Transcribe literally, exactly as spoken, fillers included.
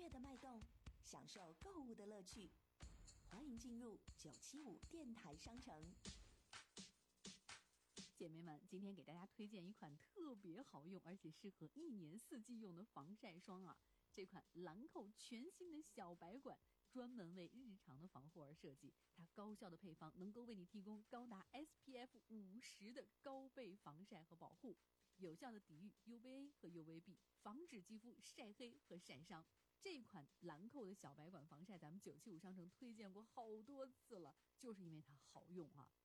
乐的脉动，享受购物的乐趣。欢迎进入九七五电台商城。 姐妹们，今天给大家推荐一款特别好用而且适合一年四季用的防晒霜啊！这款兰蔻全新的小白管，专门为日常的防护而设计，它高效的配方能够为你提供高达 S P F 五十的高倍防晒和保护，有效的抵御 U V A 和 U V B， 防止肌肤晒黑和晒伤。这款兰蔻的小白管防晒，咱们九七五商城推荐过好多次了，就是因为它好用啊！